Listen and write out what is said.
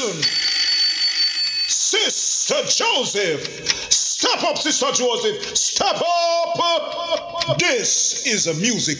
Listen, Sister Joseph. Step up, Sister Joseph. Step up. This is a music